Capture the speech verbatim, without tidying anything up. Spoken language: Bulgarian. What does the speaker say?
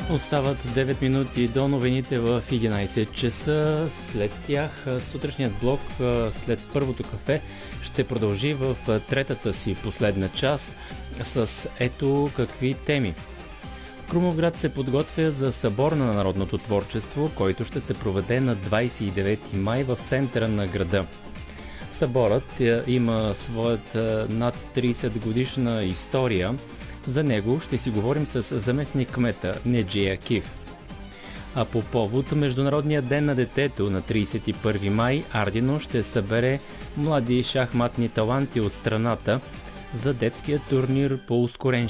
Остават девет минути до новините в единайсет часа. След тях сутрешният блок след първото кафе ще продължи в третата си последна част с ето какви теми. Крумовград се подготвя за събор на народното творчество, който ще се проведе на двайсет и девети май в центъра на града. Съборът има своята над трийсет годишна история. За него ще си говорим с заместник кмета Неджия Киф. А по повод Международния ден на детето на трийсет и първи май, Ардино ще събере млади шахматни таланти от страната за детския турнир по ускорен